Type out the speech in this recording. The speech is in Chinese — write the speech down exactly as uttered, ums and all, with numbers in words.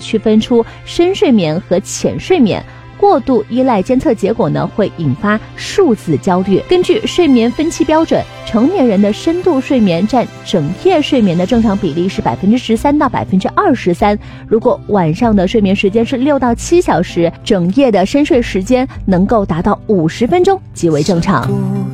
区分出深睡眠和浅睡眠。过度依赖监测结果呢，会引发数字焦虑。根据睡眠分期标准，成年人的深度睡眠占整夜睡眠的正常比例是百分之十三到百分之二十三。如果晚上的睡眠时间是六到七小时，整夜的深睡时间能够达到五十分钟即为正常。